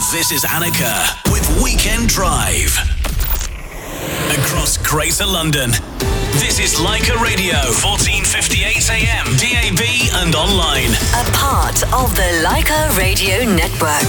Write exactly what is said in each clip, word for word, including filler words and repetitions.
This is Annika with Weekend Drive. Across Greater London, this is Leica Radio, fourteen fifty-eight A M, D A B and online. A part of the Leica Radio Network.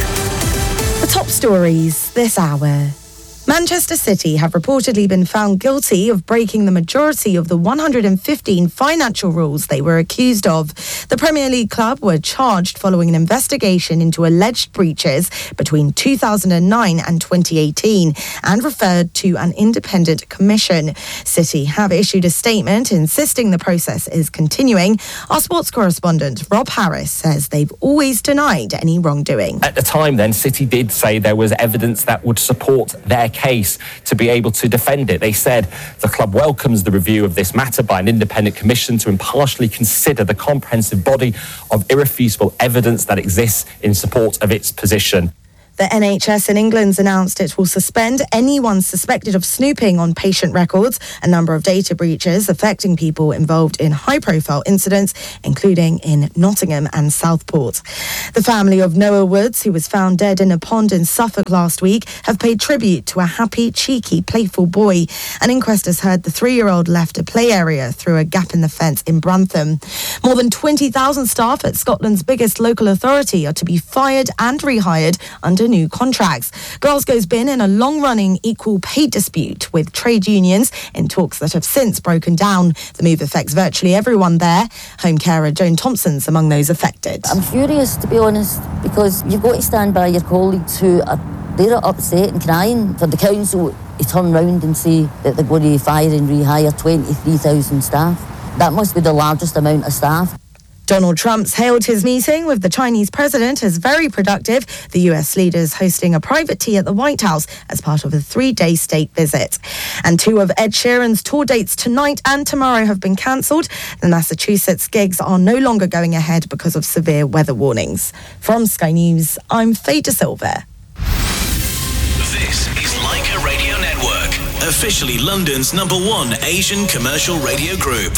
The top stories this hour. Manchester City have reportedly been found guilty of breaking the majority of the one hundred fifteen financial rules they were accused of. The Premier League club were charged following an investigation into alleged breaches between two thousand nine and twenty eighteen and referred to an independent commission. City have issued a statement insisting the process is continuing. Our sports correspondent Rob Harris says they've always denied any wrongdoing. At the time then, City did say there was evidence that would support their case to be able to defend it. They said the club welcomes the review of this matter by an independent commission to impartially consider the comprehensive body of irrefutable evidence that exists in support of its position. The N H S in England's announced it will suspend anyone suspected of snooping on patient records, a number of data breaches affecting people involved in high-profile incidents, including in Nottingham and Southport. The family of Noah Woods, who was found dead in a pond in Suffolk last week, have paid tribute to a happy, cheeky, playful boy. An inquest has heard the three-year-old left a play area through a gap in the fence in Brantham. More than twenty thousand staff at Scotland's biggest local authority are to be fired and rehired under new contracts. Glasgow's been in a long-running equal pay dispute with trade unions in talks that have since broken down. The move affects virtually everyone there. Home carer Joan Thompson's among those affected. I'm furious, to be honest, because you've got to stand by your colleagues who are they're upset and crying for the council to turn round and say that they're going to fire and rehire twenty-three thousand staff. That must be the largest amount of staff. Donald Trump's hailed his meeting with the Chinese president as very productive. The U S leader's hosting a private tea at the White House as part of a three-day state visit. And two of Ed Sheeran's tour dates tonight and tomorrow have been cancelled. The Massachusetts gigs are no longer going ahead because of severe weather warnings. From Sky News, I'm Faye De Silva. This is Leica Radio Network, officially London's number one Asian commercial radio group.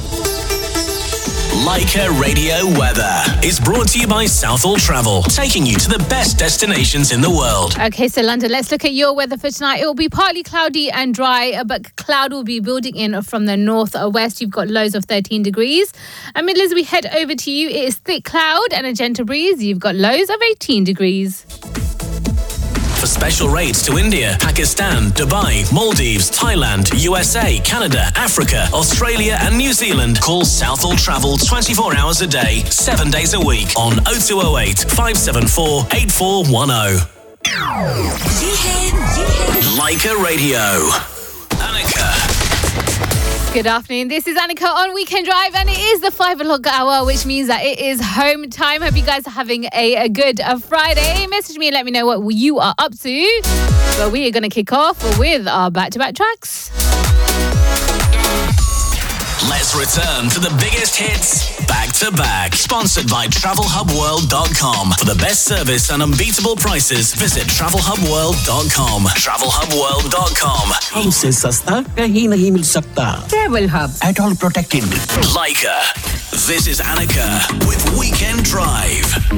Leica Radio Weather is brought to you by Southall Travel, taking you to the best destinations in the world. Okay, so London, let's look at your weather for tonight. It will be partly cloudy and dry, but cloud will be building in from the northwest. You've got lows of thirteen degrees. And as we head over to you, it is thick cloud and a gentle breeze. You've got lows of eighteen degrees. For special rates to India, Pakistan, Dubai, Maldives, Thailand, U S A, Canada, Africa, Australia and New Zealand, call Southall Travel twenty-four hours a day, seven days a week on oh two oh eight, five seven four, eight four one oh. Leica Radio. Annika. Good afternoon. This is Annika on Weekend Drive, and it is the five o'clock hour, which means that it is home time. Hope you guys are having a, a good a Friday. Message me and let me know what you are up to. But we are going to kick off with our back-to-back tracks. Let's return to the biggest hits back to back. Sponsored by travel hub world dot com. For the best service and unbeatable prices, visit travel hub world dot com. travel hub world dot com. हमसे सस्ता कहीं नहीं मिल सकता. Travel Hub. At all protected. Leica. This is Annika with Weekend Drive.